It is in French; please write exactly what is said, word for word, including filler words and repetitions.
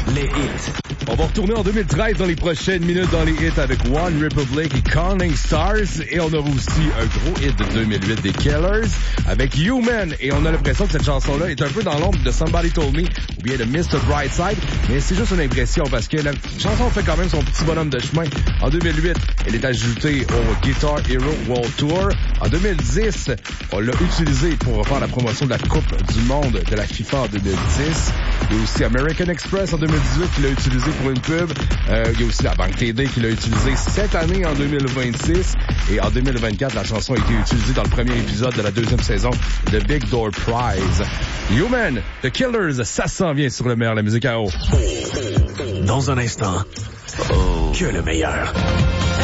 les hits. On va retourner en deux mille treize dans les prochaines minutes dans les hits avec One Republic et Calling Stars. Et on aura aussi un gros hit de deux mille huit des Killers avec Human. Et on a l'impression que cette chanson-là est un peu dans l'ombre de Somebody Told Me ou bien de mister Brightside. Mais c'est juste une impression parce que la chanson fait quand même son petit bonhomme de chemin. En deux mille huit, elle est ajoutée au Guitar Hero World Tour. En deux mille dix, on l'a utilisée pour faire la promotion de la Coupe du Monde de la FIFA en deux mille dix. Il y a aussi American Express en deux mille dix-huit qui l'a utilisé pour une pub. Euh, il y a aussi la Banque T D qui l'a utilisé cette année en deux mille vingt-six. Et en deux mille vingt-quatre, la chanson a été utilisée dans le premier épisode de la deuxième saison de Big Door Prize. Human, The Killers, ça s'en vient sur le meilleur, la musique à eau. Dans un instant, oh, que le meilleur.